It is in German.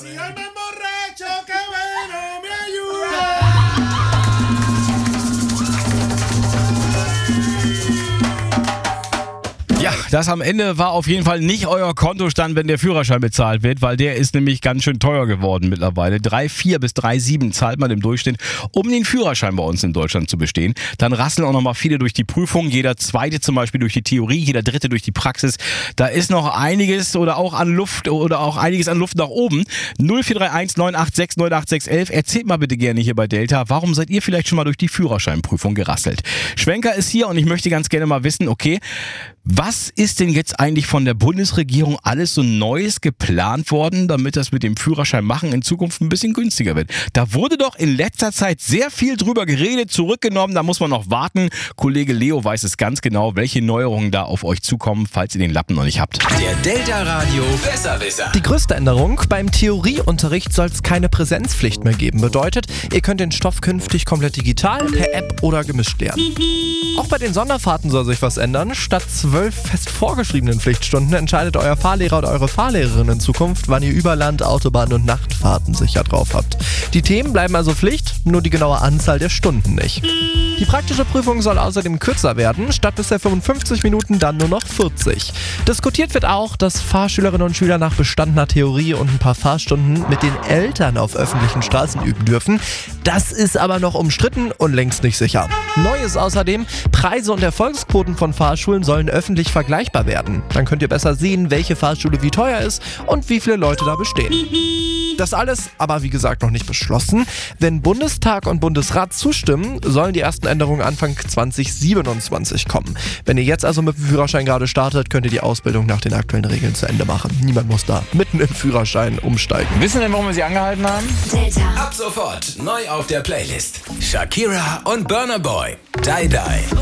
si yo me emborracho, qué bueno, me ayuda. Ja, das am Ende war auf jeden Fall nicht euer Kontostand, wenn der Führerschein bezahlt wird, weil der ist nämlich ganz schön teuer geworden mittlerweile. 3,4 bis 3,7 zahlt man im Durchschnitt, um den Führerschein bei uns in Deutschland zu bestehen. Dann rasseln auch nochmal viele durch die Prüfung, jeder Zweite zum Beispiel durch die Theorie, jeder Dritte durch die Praxis. Da ist noch einiges oder auch einiges an Luft nach oben. 0431 986 98611. Erzählt mal bitte gerne hier bei Delta, warum seid ihr vielleicht schon mal durch die Führerscheinprüfung gerasselt? Schwenker ist hier und ich möchte ganz gerne mal wissen, okay, was ist denn jetzt eigentlich von der Bundesregierung alles so Neues geplant worden, damit das mit dem Führerschein machen in Zukunft ein bisschen günstiger wird? Da wurde doch in letzter Zeit sehr viel drüber geredet, zurückgenommen, da muss man noch warten. Kollege Leo weiß es ganz genau, welche Neuerungen da auf euch zukommen, falls ihr den Lappen noch nicht habt. Der Delta Radio Besserwisser. Die größte Änderung: beim Theorieunterricht soll es keine Präsenzpflicht mehr geben. Bedeutet, ihr könnt den Stoff künftig komplett digital, per App oder gemischt lernen. Auch bei den Sonderfahrten soll sich was ändern. Statt 12 fest vorgeschriebenen Pflichtstunden entscheidet euer Fahrlehrer oder eure Fahrlehrerin in Zukunft, wann ihr Überland-, Autobahn- und Nachtfahrten sicher drauf habt. Die Themen bleiben also Pflicht, nur die genaue Anzahl der Stunden nicht. Die praktische Prüfung soll außerdem kürzer werden, statt bisher 55 Minuten dann nur noch 40. Diskutiert wird auch, dass Fahrschülerinnen und Schüler nach bestandener Theorie und ein paar Fahrstunden mit den Eltern auf öffentlichen Straßen üben dürfen. Das ist aber noch umstritten und längst nicht sicher. Neu ist außerdem, Preise und Erfolgsquoten von Fahrschulen sollen öffentlich vergleichbar werden. Dann könnt ihr besser sehen, welche Fahrschule wie teuer ist und wie viele Leute da bestehen. Das alles aber wie gesagt noch nicht beschlossen. Wenn Bundestag und Bundesrat zustimmen, sollen die ersten Änderungen Anfang 2027 kommen. Wenn ihr jetzt also mit dem Führerschein gerade startet, könnt ihr die Ausbildung nach den aktuellen Regeln zu Ende machen. Niemand muss da mitten im Führerschein umsteigen. Wissen denn, warum wir sie angehalten haben? Delta. Ab sofort neu auf der Playlist. Shakira und Burna Boy. Die Die.